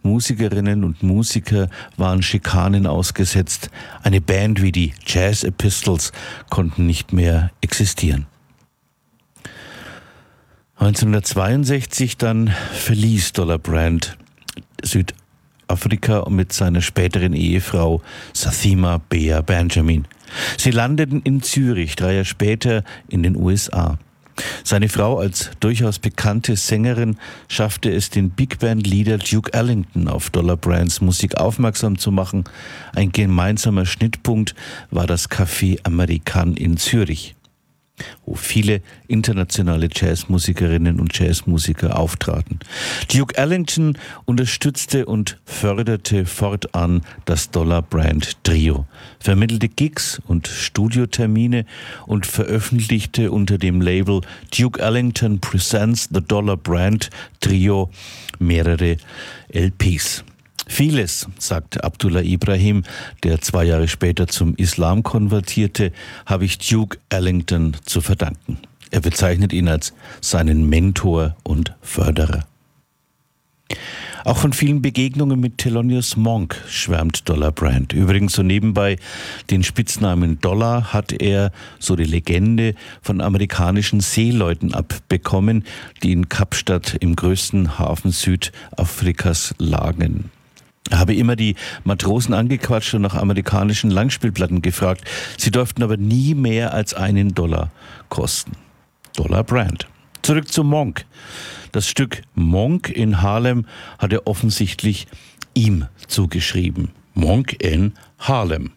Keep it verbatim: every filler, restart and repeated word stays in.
Musikerinnen und Musiker waren Schikanen ausgesetzt. Eine Band wie die Jazz Epistles konnten nicht mehr existieren. neunzehnhundertzweiundsechzig dann verließ Dollar Brand Südafrika mit seiner späteren Ehefrau Sathima Bea Benjamin. Sie landeten in Zürich, drei Jahre später in den U S A. Seine Frau als durchaus bekannte Sängerin schaffte es, den Big Band-Leader Duke Ellington auf Dollar Brands Musik aufmerksam zu machen. Ein gemeinsamer Schnittpunkt war das Café American in Zürich, wo viele internationale Jazzmusikerinnen und Jazzmusiker auftraten. Duke Ellington unterstützte und förderte fortan das Dollar Brand Trio, vermittelte Gigs und Studiotermine und veröffentlichte unter dem Label Duke Ellington Presents the Dollar Brand Trio mehrere L Ps. Vieles, sagt Abdullah Ibrahim, der zwei Jahre später zum Islam konvertierte, habe ich Duke Ellington zu verdanken. Er bezeichnet ihn als seinen Mentor und Förderer. Auch von vielen Begegnungen mit Thelonious Monk schwärmt Dollar Brand. Übrigens so nebenbei den Spitznamen Dollar hat er, so die Legende, von amerikanischen Seeleuten abbekommen, die in Kapstadt im größten Hafen Südafrikas lagen. Er habe immer die Matrosen angequatscht und nach amerikanischen Langspielplatten gefragt. Sie durften aber nie mehr als einen Dollar kosten. Dollar Brand. Zurück zu Monk. Das Stück Monk in Harlem hat er offensichtlich ihm zugeschrieben. Monk in Harlem.